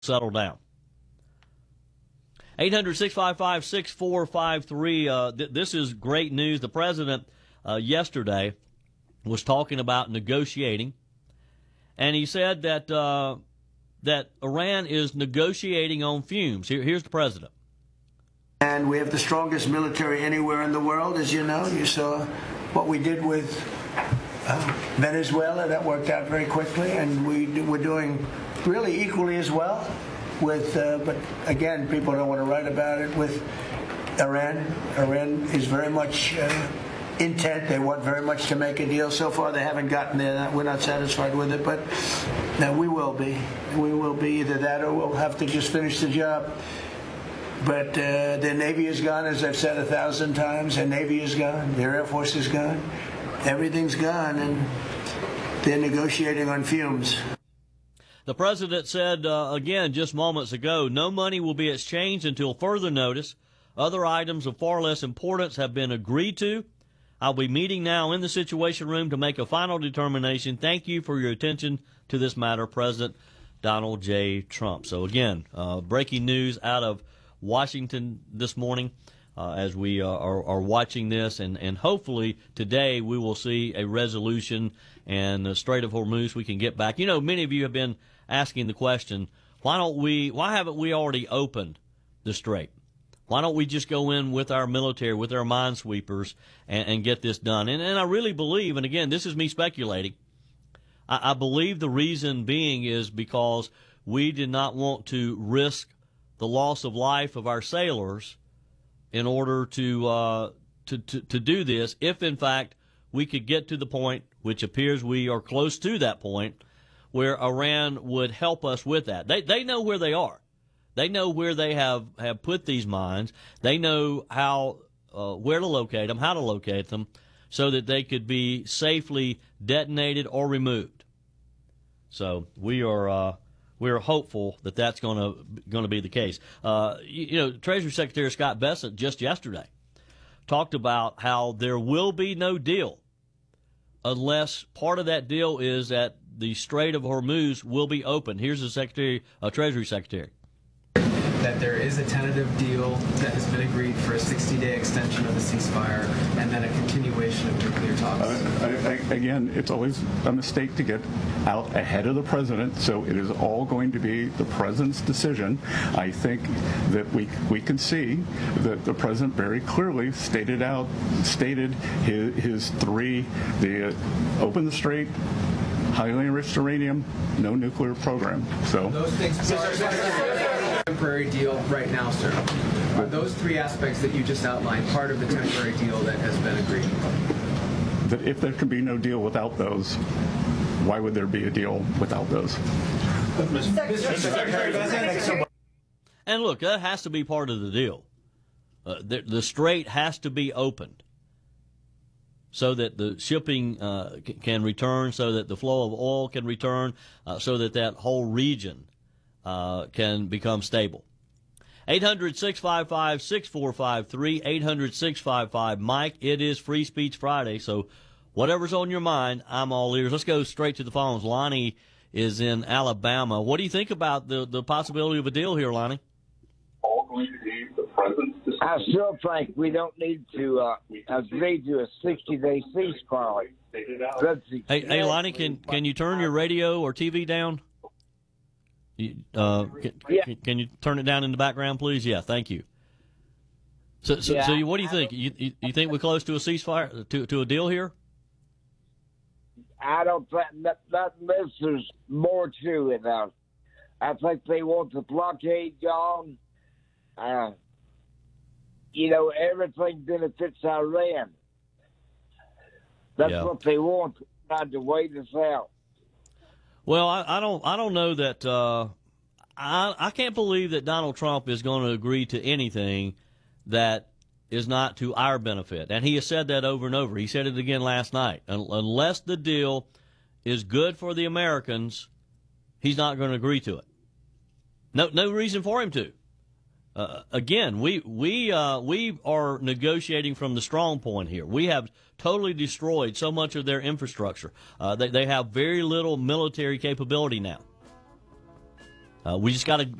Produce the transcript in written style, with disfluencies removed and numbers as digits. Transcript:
settle down. 800-655-6453. This is great news. The president yesterday was talking about negotiating, and he said that that Iran is negotiating on fumes. Here's the president. And we have the strongest military anywhere in the world, as you know. You saw what we did with Venezuela. That worked out very quickly, and we're doing really equally as well with, but again, people don't want to write about it, with Iran. Iran is very much intent. They want very much to make a deal. So far, they haven't gotten there. We're not satisfied with it, but now we will be. We will be either that or we'll have to just finish the job. But their Navy is gone, as I've said 1,000 times. Their Navy is gone. Their Air Force is gone. Everything's gone, and they're negotiating on fumes. The president said, again, just moments ago, no money will be exchanged until further notice. Other items of far less importance have been agreed to. I'll be meeting now in the Situation Room to make a final determination. Thank you for your attention to this matter, President Donald J. Trump. So, again, breaking news out of Washington this morning as we are watching this. And hopefully today we will see a resolution and the Strait of Hormuz we can get back. You know, many of you have been asking the question, why haven't we already opened the Strait? Why don't we just go in with our military, with our minesweepers, and get this done? And I really believe, and again, this is me speculating, I believe the reason being is because we did not want to risk the loss of life of our sailors in order to do this, if in fact we could get to the point, which appears we are close to that point, where Iran would help us with that. They know where they are. They know where they have put these mines. They know how where to locate them, how to locate them, so that they could be safely detonated or removed. So we're hopeful that that's going to be the case. Treasury Secretary Scott Bessent just yesterday talked about how there will be no deal unless part of that deal is that the Strait of Hormuz will be open. Here's the Treasury Secretary. That there is a tentative deal that has been agreed for a 60-day extension of the ceasefire and then a continuation of nuclear talks. Again, it's always a mistake to get out ahead of the president, so it is all going to be the president's decision. I think that we can see that the president very clearly stated his three: open the strait, highly enriched uranium, no nuclear program. So those things temporary deal right now, sir. Are those three aspects that you just outlined part of the temporary deal that has been agreed? That if there can be no deal without those, why would there be a deal without those? And look, that has to be part of the deal. The strait has to be opened so that the shipping can return, so that the flow of oil can return, so that whole region can become stable. 800-655-6453, 800-655-MIKE. It is Free Speech Friday, so whatever's on your mind, I'm all ears. Let's go straight to the phones. Lonnie is in Alabama. What do you think about the possibility of a deal here, Lonnie? All going to be the president's decision. I still think we don't need to agree to a 60-day ceasefire. Hey, Lonnie, can you turn your radio or TV down? Can you turn it down in the background, please? Yeah, thank you. So what do you think? You think we're close to a ceasefire, to a deal here? I don't think that there's more to it. I think they want the blockade gone. Everything benefits Iran. That's what they want. Trying to wait us out. Well, I don't know that. I can't believe that Donald Trump is going to agree to anything that is not to our benefit, and he has said that over and over. He said it again last night. Unless the deal is good for the Americans, he's not going to agree to it. No reason for him to. Again, we are negotiating from the strong point here. We have totally destroyed so much of their infrastructure. They have very little military capability now. We just got to